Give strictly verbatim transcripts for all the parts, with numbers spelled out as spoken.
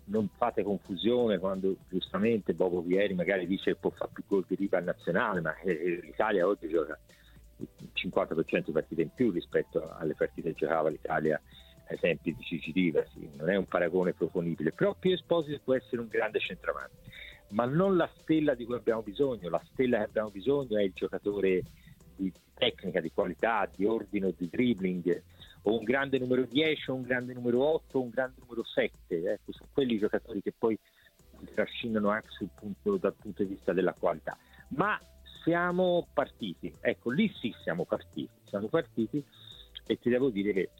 non fate confusione quando giustamente Bobo Vieri magari dice che può fare più gol di Riva al nazionale, ma eh, l'Italia oggi gioca il cinquanta per cento di partite in più rispetto alle partite che giocava l'Italia ai tempi di Gigi Riva, sì, non è un paragone proponibile, però Pio Esposito può essere un grande centravanti, ma non la stella di cui abbiamo bisogno. La stella che abbiamo bisogno è il giocatore di tecnica, di qualità, di ordine o di dribbling, o un grande numero dieci o un grande numero otto o un grande numero sette, ecco, sono quelli giocatori che poi si trascinano anche sul punto, dal punto di vista della qualità. Ma siamo partiti, ecco, lì sì siamo partiti, siamo partiti e ti devo dire che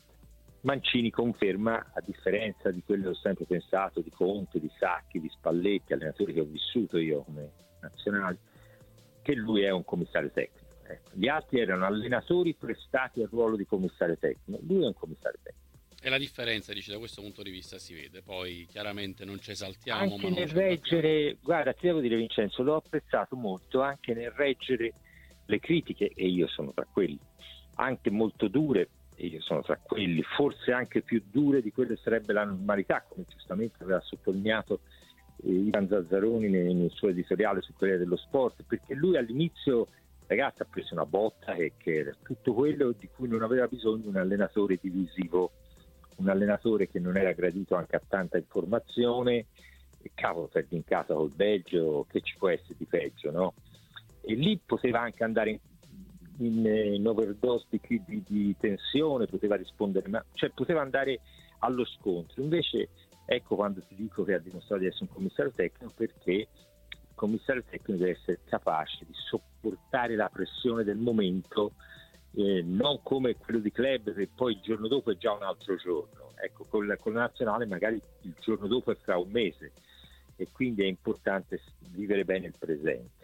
Mancini conferma, a differenza di quello che ho sempre pensato di Conte, di Sacchi, di Spalletti, allenatori che ho vissuto io come nazionale, che lui è un commissario tecnico. Ecco. Gli altri erano allenatori prestati al ruolo di commissario tecnico, lui è un commissario tecnico. E la differenza, dici, da questo punto di vista si vede, poi chiaramente non ci esaltiamo, Anche ma non nel ci reggere, guarda, ti devo dire Vincenzo, l'ho apprezzato molto anche nel reggere le critiche, e io sono tra quelli, anche molto dure, e io sono tra quelli, forse anche più dure di quelle sarebbe la normalità, come giustamente aveva sottolineato eh, Ivan Zazzaroni nel, nel suo editoriale su Corriere dello Sport, perché lui all'inizio, ragazzi, ha preso una botta e che era tutto quello di cui non aveva bisogno un allenatore divisivo, un allenatore che non era gradito anche a tanta informazione, e cavolo, perdi in casa col Belgio, che ci può essere di peggio, no? E lì poteva anche andare in in, in overdose di, di, di tensione, poteva rispondere, ma cioè poteva andare allo scontro. Invece ecco quando ti dico che ha dimostrato di essere un commissario tecnico, perché il commissario tecnico deve essere capace di sopportare la pressione del momento, eh, non come quello di club che poi il giorno dopo è già un altro giorno. Ecco, con la, con la nazionale magari il giorno dopo è fra un mese, e quindi è importante vivere bene il presente.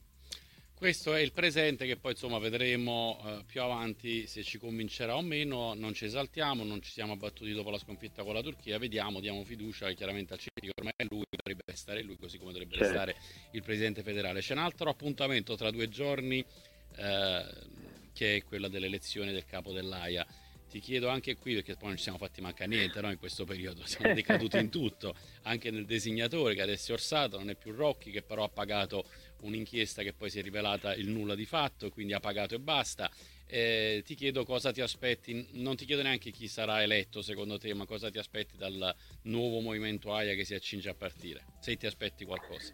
Questo è il presente, che poi insomma vedremo eh, più avanti se ci convincerà o meno. Non ci esaltiamo, non ci siamo abbattuti dopo la sconfitta con la Turchia, vediamo, diamo fiducia chiaramente al Cini, che ormai lui dovrebbe restare lui, così come dovrebbe Certo. restare il presidente federale. C'è un altro appuntamento tra due giorni eh, che è quella delle elezioni del capo dell'A I A. Ti chiedo anche qui, perché poi non ci siamo fatti mancare niente, no? In questo periodo siamo decaduti in tutto, anche nel designatore, che adesso è Orsato, non è più Rocchi, che però ha pagato un'inchiesta che poi si è rivelata il nulla di fatto, quindi ha pagato e basta. Eh, ti chiedo cosa ti aspetti, non ti chiedo neanche chi sarà eletto secondo te, ma cosa ti aspetti dal nuovo movimento A I A che si accinge a partire, se ti aspetti qualcosa.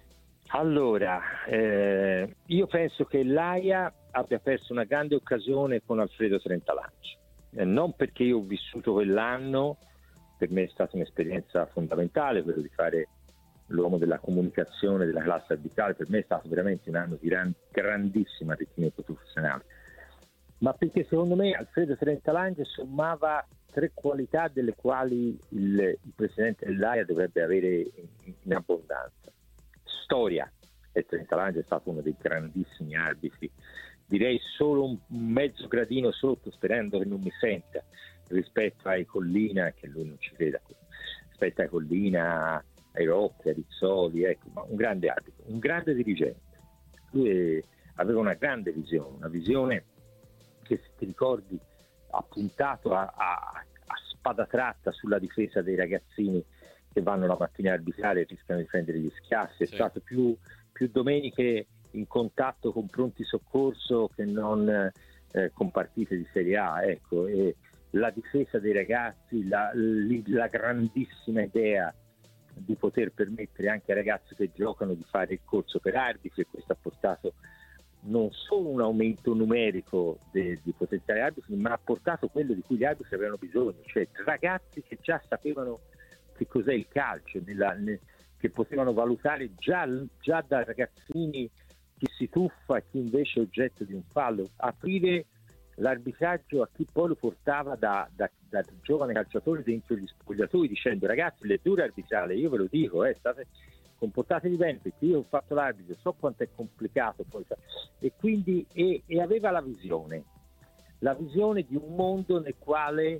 Allora, eh, io penso che l'A I A abbia perso una grande occasione con Alfredo Trentalanci, eh, non perché io ho vissuto quell'anno, per me è stata un'esperienza fondamentale quello di fare l'uomo della comunicazione della classe arbitrale, per me è stato veramente un anno di gran, grandissimo arricchimento professionale, ma perché secondo me Alfredo Trentalanci sommava tre qualità delle quali il, il presidente dell'A I A dovrebbe avere in, in abbondanza. Storia, e Trentalanci è stato uno dei grandissimi arbitri, direi solo un mezzo gradino sotto, sperando che non mi senta, rispetto ai Collina, che lui non ci creda, rispetto ai Collina, ai Rocchi, ai Rizzoli, ecco, ma un grande arbitro, un grande dirigente. Lui aveva una grande visione, una visione che, se ti ricordi, ha puntato a, a, a spada tratta sulla difesa dei ragazzini che vanno la mattina a arbitrare e rischiano di prendere gli schiaffi. È Sì. stato più, più domeniche in contatto con pronti soccorso che non eh, con partite di Serie A, ecco, e la difesa dei ragazzi, la, la grandissima idea di poter permettere anche ai ragazzi che giocano di fare il corso per arbitri, e questo ha portato non solo un aumento numerico de, di potenziali arbitri, ma ha portato quello di cui gli arbitri avevano bisogno, cioè ragazzi che già sapevano che cos'è il calcio, nella, nel, che potevano valutare già, già da ragazzini chi si tuffa e chi invece è oggetto di un fallo, aprire l'arbitraggio a chi poi lo portava da, da, da giovane calciatore dentro gli spogliatoi, dicendo: ragazzi, le dure arbitrale, io ve lo dico, eh, state, comportatevi bene, perché io ho fatto l'arbitro, so quanto è complicato poi. E quindi e, e aveva la visione la visione di un mondo nel quale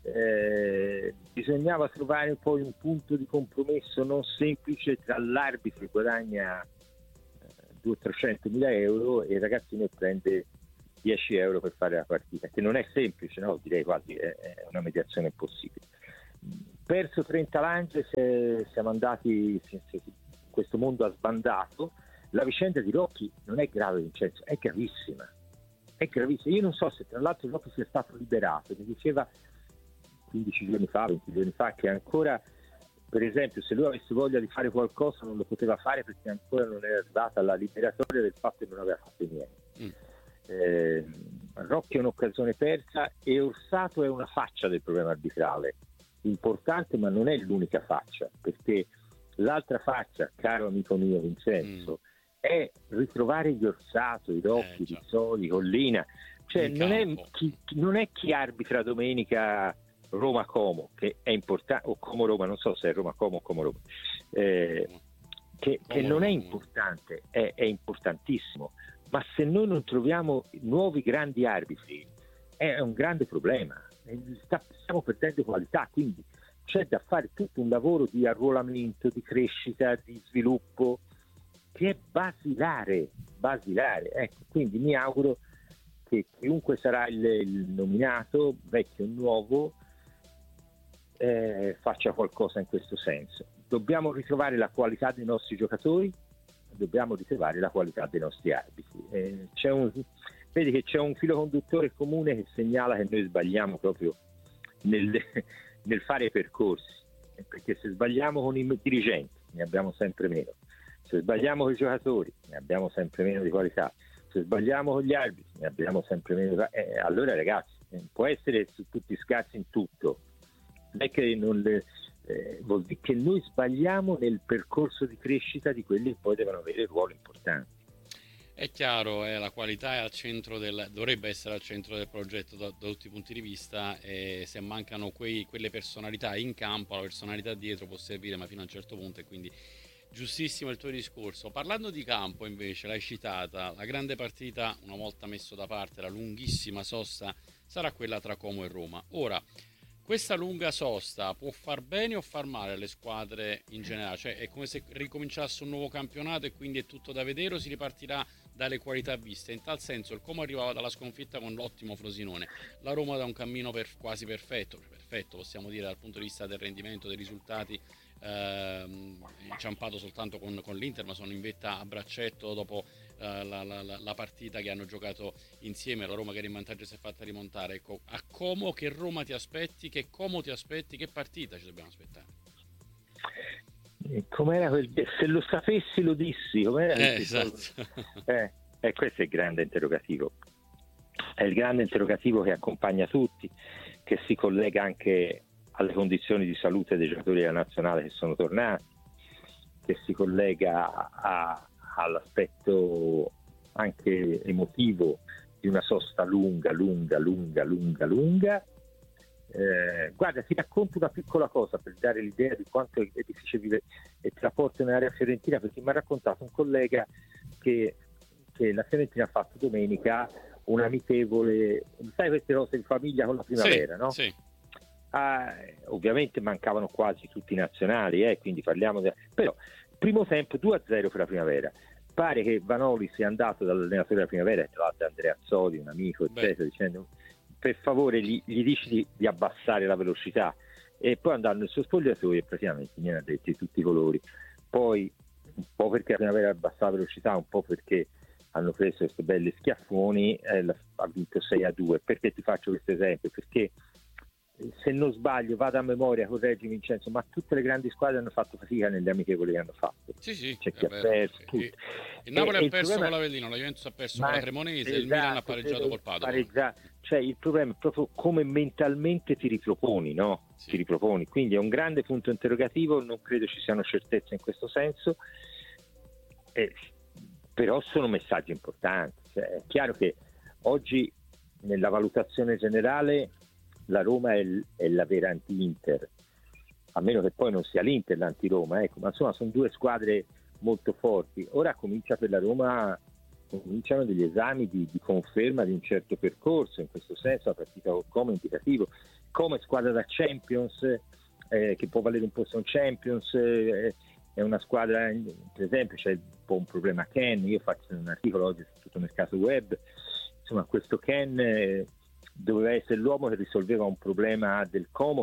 eh, bisognava trovare poi un punto di compromesso non semplice tra l'arbitro che guadagna duecento trecento mila euro e il ragazzino che prende dieci euro per fare la partita, che non è semplice, no? Direi quasi è, è una mediazione impossibile. perso trenta lance, se, siamo andati, se, se, questo mondo ha sbandato. La vicenda di Rocchi non è grave, Vincenzo, è gravissima, è gravissima. Io non so se tra l'altro Rocchi sia stato liberato, mi diceva quindici giorni fa, venti giorni fa, che ancora, per esempio, se lui avesse voglia di fare qualcosa non lo poteva fare perché ancora non era arrivata la liberatoria del fatto che non aveva fatto niente. Mm. Eh, Rocchi è un'occasione persa e Orsato è una faccia del problema arbitrale importante, ma non è l'unica faccia, perché l'altra faccia, caro amico mio Vincenzo, mm. è ritrovare gli Orsato, i Rocchi, eh, Rizzoli, Collina, cioè non è, chi, non è chi arbitra domenica Roma-Como, che è importante, o Como-Roma, non so se è Roma-Como o Como-Roma, eh, che, che non è importante, è, è importantissimo, ma se noi non troviamo nuovi grandi arbitri è un grande problema, stiamo perdendo qualità, quindi c'è da fare tutto un lavoro di arruolamento, di crescita, di sviluppo che è basilare, basilare. Ecco, quindi mi auguro che chiunque sarà il, il nominato, vecchio o nuovo, eh, faccia qualcosa in questo senso. Dobbiamo ritrovare la qualità dei nostri giocatori, dobbiamo ritrovare la qualità dei nostri arbitri. Eh, c'è un, vedi che c'è un filo conduttore comune che segnala che noi sbagliamo proprio nel, nel fare i percorsi, perché se sbagliamo con i dirigenti ne abbiamo sempre meno, se sbagliamo con i giocatori ne abbiamo sempre meno di qualità, se sbagliamo con gli arbitri ne abbiamo sempre meno. Eh, allora ragazzi, può essere su tutti scarsi in tutto, non è che non le, eh, vuol dire che noi sbagliamo nel percorso di crescita di quelli che poi devono avere ruoli importanti. È chiaro, eh, la qualità è al centro del, dovrebbe essere al centro del progetto da, da tutti i punti di vista, e se mancano quei, quelle personalità in campo, la personalità dietro può servire ma fino a un certo punto, e quindi giustissimo il tuo discorso. Parlando di campo invece, l'hai citata, la grande partita, una volta messo da parte la lunghissima sosta, sarà quella tra Como e Roma. Ora, questa lunga sosta può far bene o far male alle squadre in generale? Cioè è come se ricominciasse un nuovo campionato e quindi è tutto da vedere, o si ripartirà dalle qualità viste? In tal senso il Como arrivava dalla sconfitta con l'ottimo Frosinone, la Roma da un cammino per, quasi perfetto, perfetto possiamo dire dal punto di vista del rendimento, dei risultati, ehm, inciampato soltanto con, con l'Inter, ma sono in vetta a braccetto dopo uh, la, la, la partita che hanno giocato insieme. La Roma che era in vantaggio si è fatta rimontare. Ecco, a Como che Roma ti aspetti, che Como ti aspetti, che partita ci dobbiamo aspettare? Com'era quel... se lo sapessi lo dissi, com'era eh, esatto. eh, eh, questo è il grande interrogativo, è il grande interrogativo che accompagna tutti, che si collega anche alle condizioni di salute dei giocatori della nazionale che sono tornati, che si collega a, all'aspetto anche emotivo di una sosta lunga, lunga, lunga, lunga, lunga. Eh, guarda, ti racconto una piccola cosa per dare l'idea di quanto è difficile vivere, e ti rapporto nell'area fiorentina, perché mi ha raccontato un collega che, che la Fiorentina ha fatto domenica un amichevole, sai, queste cose in famiglia con la primavera, sì, no? Sì. Ah, ovviamente mancavano quasi tutti i nazionali, eh, quindi parliamo di... però primo tempo due a zero per la primavera. Pare che Vanoli sia andato dall'allenatore della primavera, tra l'altro Andrea Azzoli, un amico, eccetera, Beh. dicendo per favore gli, gli dici di, di abbassare la velocità, e poi andando nel suo spogliatoio e praticamente ne ha detti tutti i colori. Poi un po' perché la primavera ha abbassato la velocità, un po' perché hanno preso questi belli schiaffoni, eh, ha vinto sei a due. Perché ti faccio questo esempio? Perché se non sbaglio, vado a memoria, correggi Vincenzo, ma tutte le grandi squadre hanno fatto fatica negli amichevoli che hanno fatto. Sì, sì, c'è chi ha perso, il Napoli e, ha perso problema... con l'Avellino, la Juventus ha perso ma con la Cremonese, esatto, il Milan ha pareggiato col Padova. Pareggia... Cioè il problema è proprio come mentalmente ti riproponi, no? Sì. Ti riproponi, quindi è un grande punto interrogativo, non credo ci siano certezze in questo senso, eh, però sono messaggi importanti. Cioè, è chiaro che oggi nella valutazione generale la Roma è, l- è la vera anti-Inter, a meno che poi non sia l'Inter l'anti-Roma, ecco, ma insomma sono due squadre molto forti. Ora comincia per la Roma, cominciano degli esami di, di conferma di un certo percorso, in questo senso la partita come indicativo, come squadra da Champions, eh, che può valere un posto in Champions, eh, è una squadra, per esempio c'è un po' un problema Ken, io faccio un articolo oggi su tutto il mercato web, insomma questo Ken eh, doveva essere l'uomo che risolveva un problema del Como che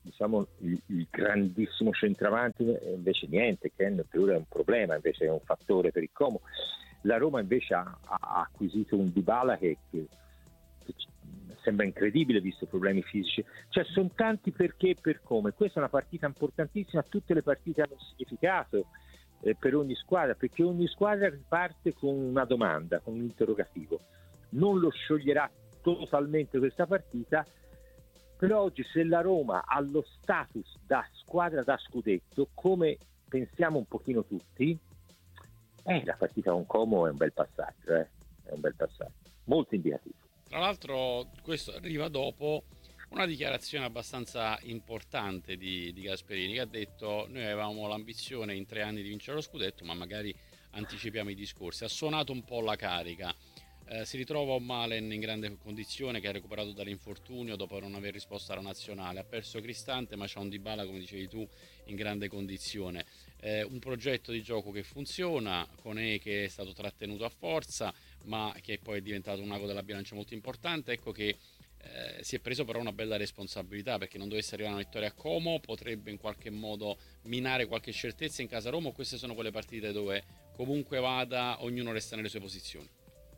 diciamo il, il grandissimo centravanti, invece niente, Ken per ora è un problema, invece è un fattore per il Como. La Roma invece ha, ha acquisito un Dybala che, che, che sembra incredibile visto i problemi fisici, cioè sono tanti perché e per come. Questa è una partita importantissima, tutte le partite hanno un significato eh, per ogni squadra, perché ogni squadra riparte con una domanda, con un interrogativo. Non lo scioglierà totalmente questa partita, però oggi se la Roma ha lo status da squadra da scudetto, come pensiamo un pochino tutti, eh, la partita con Como è un bel passaggio, eh? È un bel passaggio, molto indicativo. Tra l'altro questo arriva dopo una dichiarazione abbastanza importante di, di Gasperini, che ha detto: noi avevamo l'ambizione in tre anni di vincere lo scudetto, ma magari anticipiamo i discorsi. Ha suonato un po' la carica. Eh, si ritrova un Malen in grande condizione, che ha recuperato dall'infortunio dopo non aver risposto alla nazionale, ha perso Cristante, ma c'è un Dybala, come dicevi tu, in grande condizione. Eh, un progetto di gioco che funziona, con E che è stato trattenuto a forza, ma che poi è diventato un ago della bilancia molto importante. Ecco che eh, si è preso però una bella responsabilità, perché non dovesse arrivare una vittoria a Como potrebbe in qualche modo minare qualche certezza in casa Roma. Queste sono quelle partite dove comunque vada ognuno resta nelle sue posizioni.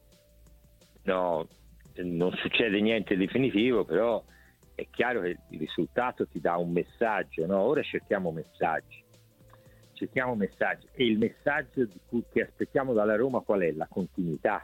No, non succede niente di definitivo, però è chiaro che il risultato ti dà un messaggio, no? Ora cerchiamo messaggi, cerchiamo messaggi e il messaggio di cui, che aspettiamo dalla Roma qual è? La continuità,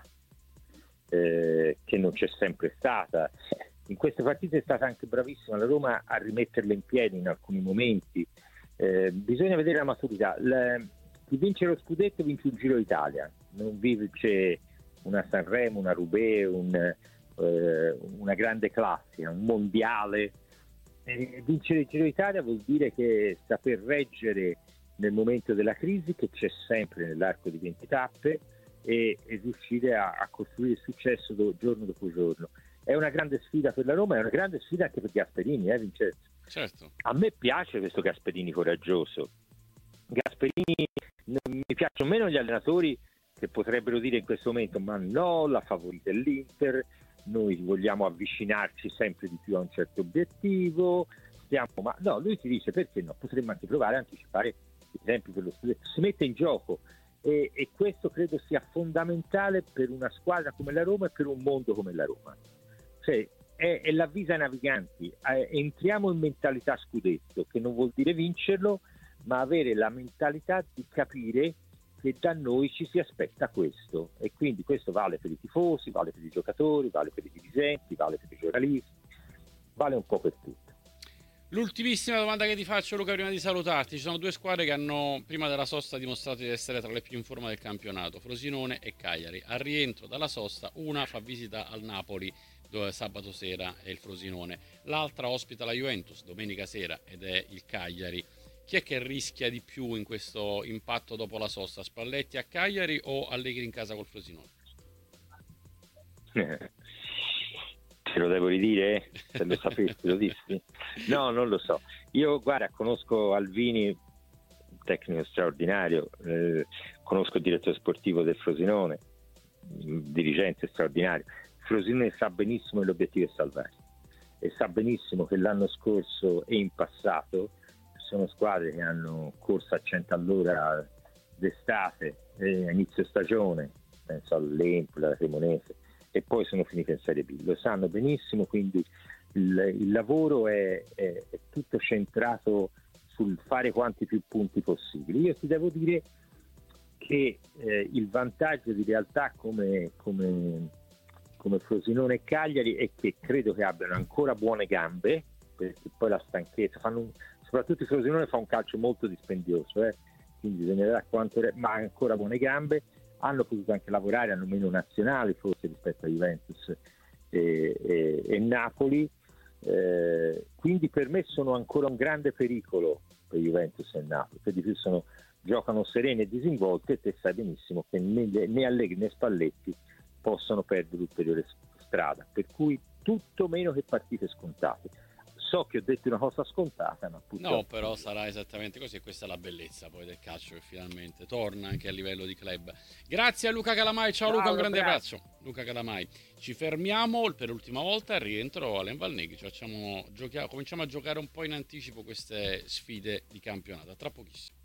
eh, che non c'è sempre stata. In queste partite è stata anche bravissima la Roma a rimetterle in piedi in alcuni momenti. Eh, bisogna vedere la maturità. La, chi vince lo scudetto vince un Giro d'Italia, non vince una Sanremo, una Roubaix, un, eh, una grande classica, un mondiale. E vincere il Giro d'Italia vuol dire che saper reggere nel momento della crisi, che c'è sempre nell'arco di venti tappe, e, e riuscire a, a costruire successo do, giorno dopo giorno. È una grande sfida per la Roma, è una grande sfida anche per Gasperini, eh, Vincenzo? Certo. A me piace questo Gasperini coraggioso. Gasperini, mi piacciono meno gli allenatori che potrebbero dire in questo momento: ma no, la favorita è l'Inter, noi vogliamo avvicinarci sempre di più a un certo obiettivo, stiamo... ma no, lui ti dice: perché no, potremmo anche provare a anticipare i tempi per lo scudetto. Si mette in gioco e, e questo credo sia fondamentale per una squadra come la Roma e per un mondo come la Roma. Cioè è, è l'avvisa ai naviganti, eh, entriamo in mentalità scudetto, che non vuol dire vincerlo, ma avere la mentalità di capire che da noi ci si aspetta questo, e quindi questo vale per i tifosi, vale per i giocatori, vale per i dirigenti, vale per i giornalisti, vale un po' per tutto. L'ultimissima domanda che ti faccio, Luca, prima di salutarti: ci sono due squadre che hanno prima della sosta dimostrato di essere tra le più in forma del campionato, Frosinone e Cagliari. Al rientro dalla sosta una fa visita al Napoli, dove sabato sera è il Frosinone, l'altra ospita la Juventus domenica sera ed è il Cagliari. Chi è che rischia di più in questo impatto dopo la sosta? Spalletti a Cagliari o Allegri in casa col Frosinone? Te lo devo ridire? Se lo sapessi lo dissi? No, non lo so. Io, guarda, conosco Alvini, un tecnico straordinario, eh, conosco il direttore sportivo del Frosinone, un dirigente straordinario. Il Frosinone sa benissimo che l'obiettivo è salvarsi e sa benissimo che l'anno scorso e in passato sono squadre che hanno corso a cento all'ora d'estate, eh, a inizio stagione, penso all'Empoli, alla Cremonese, e poi sono finite in Serie B. Lo sanno benissimo, quindi il, il lavoro è, è, è tutto centrato sul fare quanti più punti possibili. Io ti devo dire che eh, il vantaggio di realtà come, come, come Frosinone e Cagliari è che credo che abbiano ancora buone gambe, perché poi la stanchezza, fanno un, soprattutto il Frosinone fa un calcio molto dispendioso, eh? Quindi bisognerà quanto, ma ha ancora buone gambe, hanno potuto anche lavorare, hanno meno nazionali forse rispetto a Juventus e, e, e Napoli, eh, quindi per me sono ancora un grande pericolo per Juventus e Napoli, per di più sono, giocano serene e disinvolte, e te sai benissimo che né, né Allegri né Spalletti possono perdere ulteriore strada, per cui tutto meno che partite scontate. so che ho detto una cosa scontata, ma purtroppo... No, però sarà esattamente così e questa è la bellezza poi del calcio che finalmente torna anche a livello di club. Grazie a Luca Calamai, ciao, ciao Luca, un grande abbraccio. abbraccio. Luca Calamai. Ci fermiamo per l'ultima volta, rientro Alen Valneghi, ci facciamo, giochiamo, cominciamo a giocare un po' in anticipo queste sfide di campionato, tra pochissimo.